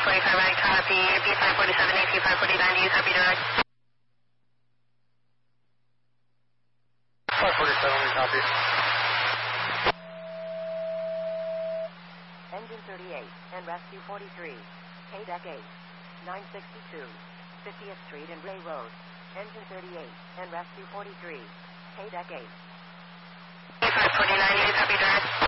right, copy. P547, AP549, do you copy direct? 547, we copy. Engine 38 and Rescue 43, K-Deck 8, 962, 50th Street and Ray Road. Engine 38 and Rescue 43, K-Deck 8. P549, do you copy direct?